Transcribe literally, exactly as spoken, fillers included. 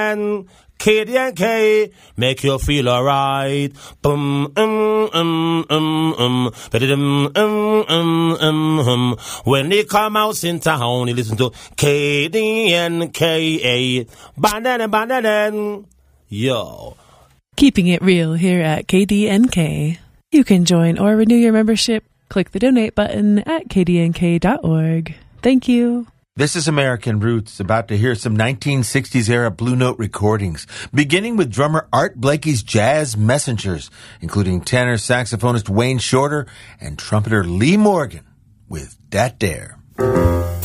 then. K D N K, make you feel alright. Boom, um, um, um, um, um, um, um, um, um. When they come out in town, you listen to K D N K. Banana, banana. Yo. Keeping it real here at K D N K. You can join or renew your membership. Click the donate button at k d n k dot org. Thank you. This is American Roots, about to hear some nineteen sixties era Blue Note recordings, beginning with drummer Art Blakey's Jazz Messengers, including tenor saxophonist Wayne Shorter and trumpeter Lee Morgan with Dat Dare.